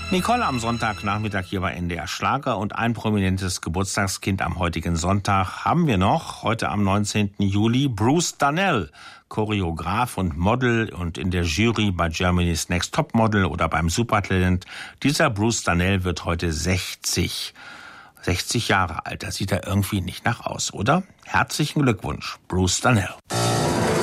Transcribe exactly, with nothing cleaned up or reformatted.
Nicole am Sonntagnachmittag hier bei N D R Schlager und ein prominentes Geburtstagskind am heutigen Sonntag haben wir noch. Heute am neunzehnten Juli Bruce Darnell, Choreograf und Model und in der Jury bei Germany's Next Topmodel oder beim Supertalent. Dieser Bruce Darnell wird heute sechzig. sechzig Jahre alt, das sieht er irgendwie nicht nach aus, oder? Herzlichen Glückwunsch, Bruce Darnell.